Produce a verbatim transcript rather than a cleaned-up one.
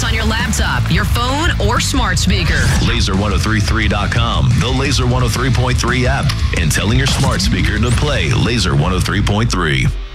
us on your laptop, your phone, or smart speaker. laser ten thirty-three dot com, the Laser one oh three point three app, and telling your smart speaker to play Laser one oh three point three.